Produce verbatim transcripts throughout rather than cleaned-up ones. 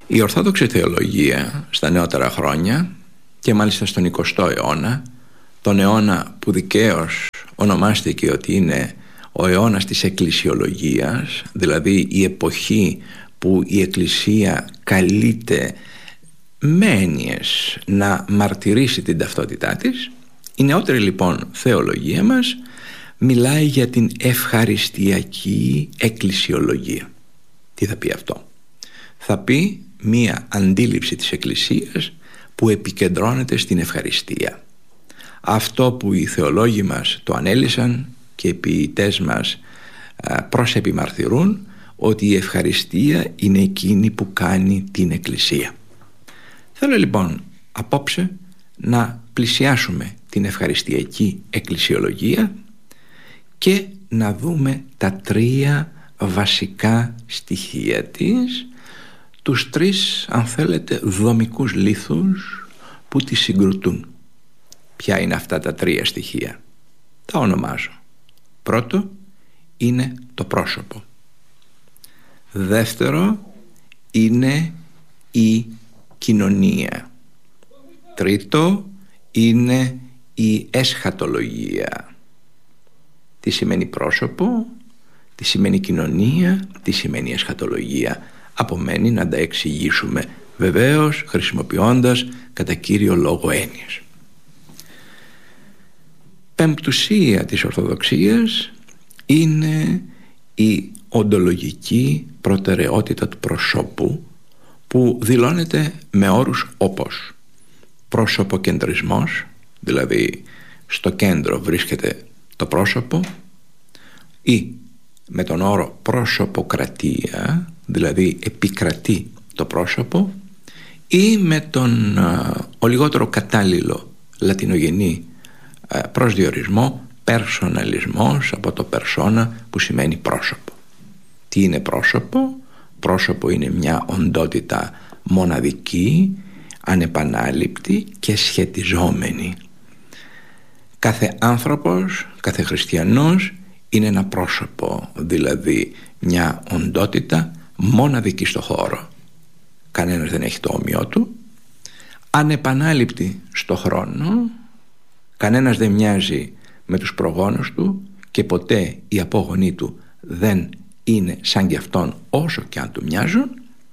Η Ορθόδοξη θεολογία στα νεότερα χρόνια και μάλιστα στον εικοστό αιώνα, τον αιώνα που δικαίως ονομάστηκε ότι είναι ο αιώνας της εκκλησιολογίας, δηλαδή η εποχή που η Εκκλησία καλείται με έννοιες να μαρτυρήσει την ταυτότητά της, η νεότερη λοιπόν θεολογία μας μιλάει για την ευχαριστιακή εκκλησιολογία. Τι θα πει αυτό? Θα πει μία αντίληψη της Εκκλησίας που επικεντρώνεται στην ευχαριστία. Αυτό που οι θεολόγοι μας το ανέλυσαν και οι ποιητές μας προσεπιμαρτυρούν, ότι η ευχαριστία είναι εκείνη που κάνει την Εκκλησία. Θέλω λοιπόν απόψε να πλησιάσουμε την ευχαριστιακή εκκλησιολογία και να δούμε τα τρία βασικά στοιχεία της, τους τρεις αν θέλετε δομικούς λίθους που τη συγκροτούν. Ποια είναι αυτά τα τρία στοιχεία? Τα ονομάζω. Πρώτο είναι το πρόσωπο. Δεύτερο είναι η κοινωνία. Τρίτο είναι η εσχατολογία. Τι σημαίνει πρόσωπο, τι σημαίνει κοινωνία, τι σημαίνει εσχατολογία? Απομένει να τα εξηγήσουμε, βεβαίως χρησιμοποιώντας κατά κύριο λόγο έννοιες. Πεμπτουσία της Ορθοδοξίας είναι η οντολογική προτεραιότητα του προσώπου, που δηλώνεται με όρους όπως πρόσωποκεντρισμός, δηλαδή στο κέντρο βρίσκεται το πρόσωπο, ή με τον όρο πρόσωποκρατία, δηλαδή επικρατεί το πρόσωπο, ή με τον α, ο λιγότερο κατάλληλο λατινογενή α, προσδιορισμό περσοναλισμός, από το περσόνα που σημαίνει πρόσωπο. Τι είναι πρόσωπο? Πρόσωπο είναι μια οντότητα μοναδική, ανεπανάληπτη και σχετιζόμενη. Κάθε άνθρωπος, κάθε χριστιανός είναι ένα πρόσωπο, δηλαδή μια οντότητα μοναδική στο χώρο. Κανένας δεν έχει το όμοιό του. Ανεπανάληπτη στο χρόνο, κανένας δεν μοιάζει με τους προγόνους του και ποτέ οι απόγονοί του δεν είναι σαν κι αυτόν όσο και αν του μοιάζουν,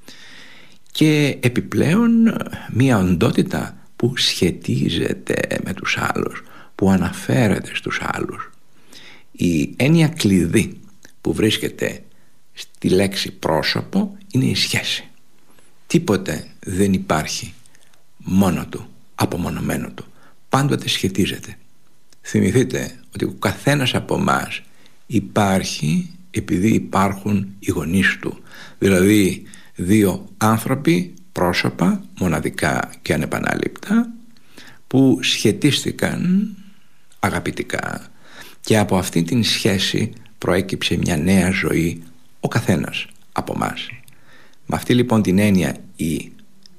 και επιπλέον μια οντότητα που σχετίζεται με τους άλλους, που αναφέρεται στους άλλους. Η έννοια κλειδί που βρίσκεται στη λέξη πρόσωπο είναι η σχέση. Τίποτε δεν υπάρχει μόνο του, απομονωμένο του. Πάντοτε σχετίζεται. Θυμηθείτε ότι ο καθένας από εμάς υπάρχει επειδή υπάρχουν οι γονείς του. Δηλαδή δύο άνθρωποι, πρόσωπα, μοναδικά και ανεπανάληπτα, που σχετίστηκαν αγαπητικά, και από αυτή την σχέση προέκυψε μια νέα ζωή ο καθένας από εμάς. Με αυτή λοιπόν την έννοια η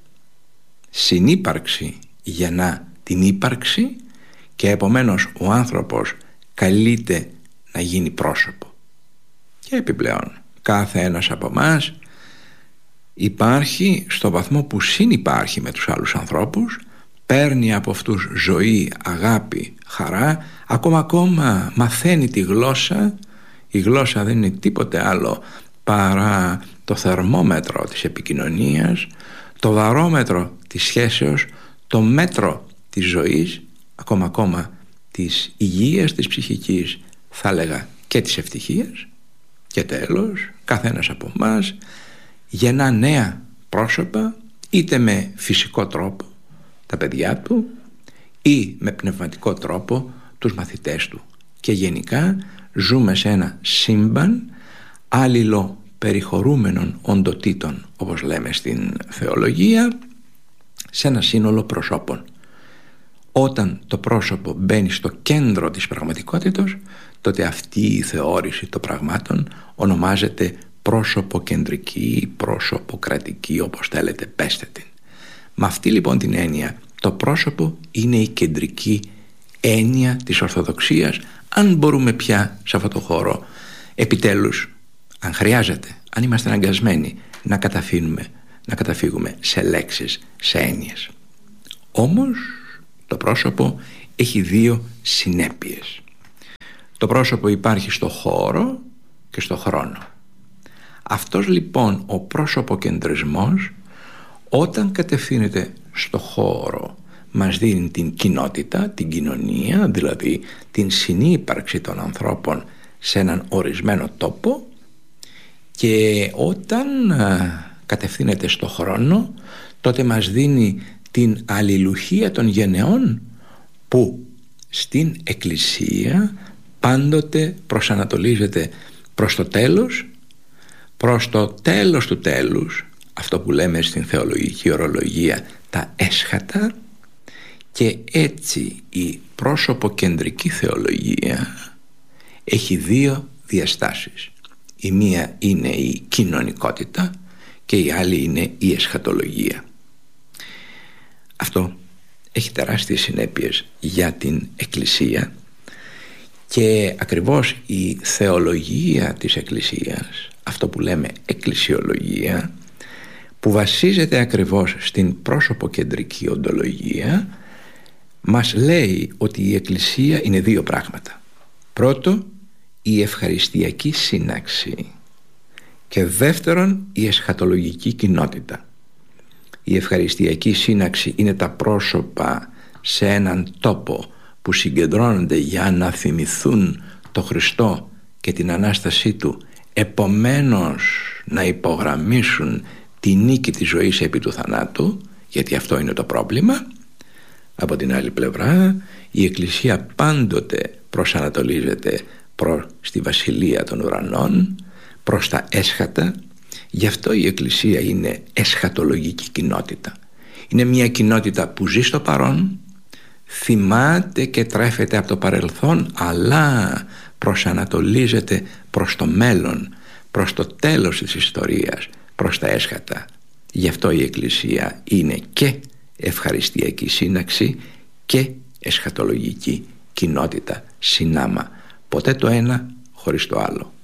συνύπαρξη γεννά την ύπαρξη, και επομένως ο άνθρωπος καλείται να γίνει πρόσωπο. Και επιπλέον κάθε ένας από εμάς υπάρχει στο βαθμό που συνυπάρχει με τους άλλους ανθρώπους, παίρνει από αυτούς ζωή, αγάπη, χαρά, ακόμα ακόμα μαθαίνει τη γλώσσα. Η γλώσσα δεν είναι τίποτε άλλο παρά το θερμόμετρο της επικοινωνίας, το βαρόμετρο της σχέσεως, το μέτρο της ζωής, ακόμα ακόμα της υγείας της ψυχικής, θα έλεγα και της ευτυχίας. Και τέλος, καθένας από εμάς γεννά νέα πρόσωπα, είτε με φυσικό τρόπο τα παιδιά του, ή με πνευματικό τρόπο τους μαθητές του. Και γενικά ζούμε σε ένα σύμπαν άλληλο περιχωρούμενων οντοτήτων, όπως λέμε στην θεολογία, σε ένα σύνολο προσώπων. Όταν το πρόσωπο μπαίνει στο κέντρο της πραγματικότητας, τότε αυτή η θεώρηση των πραγμάτων ονομάζεται πρόσωποκεντρική, πρόσωποκρατική, όπως θέλετε πέστε την. Με αυτή λοιπόν την έννοια, το πρόσωπο είναι η κεντρική έννοια της Ορθοδοξίας, αν μπορούμε πια σε αυτό το χώρο επιτέλους, αν χρειάζεται, αν είμαστε αναγκασμένοι, να καταφύνουμε να καταφύγουμε σε λέξεις, σε έννοιες. Όμως το πρόσωπο έχει δύο συνέπειες. Το πρόσωπο υπάρχει στο χώρο και στο χρόνο. Αυτός λοιπόν ο πρόσωποκεντρισμός, όταν κατευθύνεται στο χώρο, μας δίνει την κοινότητα, την κοινωνία, δηλαδή την συνύπαρξη των ανθρώπων σε έναν ορισμένο τόπο, και όταν α, κατευθύνεται στο χρόνο, τότε μας δίνει την αλληλουχία των γενεών που στην Εκκλησία πάντοτε προσανατολίζεται προς το τέλος, προς το τέλος του τέλους, αυτό που λέμε στην θεολογική ορολογία τα έσχατα, και έτσι η πρόσωποκεντρική θεολογία έχει δύο διαστάσεις. Η μία είναι η κοινωνικότητα και η άλλη είναι η εσχατολογία. Αυτό έχει τεράστιες συνέπειες για την Εκκλησία, και ακριβώς η θεολογία της Εκκλησίας, αυτό που λέμε εκκλησιολογία, που βασίζεται ακριβώς στην πρόσωποκεντρική οντολογία, μας λέει ότι η Εκκλησία είναι δύο πράγματα. Πρώτο, η ευχαριστιακή σύναξη, και δεύτερον, η εσχατολογική κοινότητα. Η ευχαριστιακή σύναξη είναι τα πρόσωπα σε έναν τόπο που συγκεντρώνονται για να θυμηθούν το Χριστό και την Ανάστασή Του, επομένως να υπογραμμίσουν τη νίκη της ζωής επί του θανάτου, γιατί αυτό είναι το πρόβλημα. Από την άλλη πλευρά, η Εκκλησία πάντοτε προσανατολίζεται προς τη Βασιλεία των Ουρανών, προς τα έσχατα. Γι' αυτό η Εκκλησία είναι εσχατολογική κοινότητα. Είναι μια κοινότητα που ζει στο παρόν, θυμάται και τρέφεται από το παρελθόν, αλλά προσανατολίζεται προς το μέλλον, προς το τέλος της ιστορίας, προς τα έσχατα. Γι' αυτό η Εκκλησία είναι και ευχαριστιακή σύναξη και εσχατολογική κοινότητα, συνάμα. Ποτέ το ένα χωρίς το άλλο.